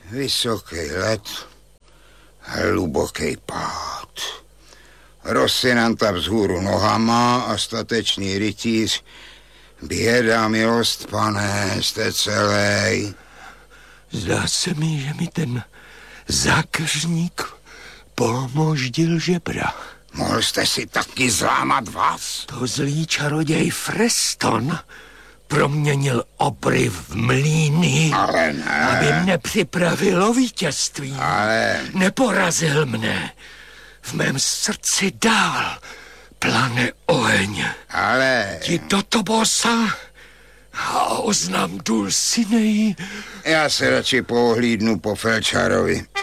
Vysoký led, hluboký pád. Rosinanta vzhůru nohama a statečný rytíř. Běda, milost, pane, jste celej. Zdá se mi, že mi ten zákeřník pomoždil žebra. Mohl jste si taky zlámat vás? To zlý čaroděj Freston proměnil obry v mlýny, Ale ne. aby mne připravil o vítězství. Ale... Neporazil mne. V mém srdci dál plane oheň. Ale... Ti do Tobosa a oznám Dulcinei. Já se radši pohlídnu po felčarovi.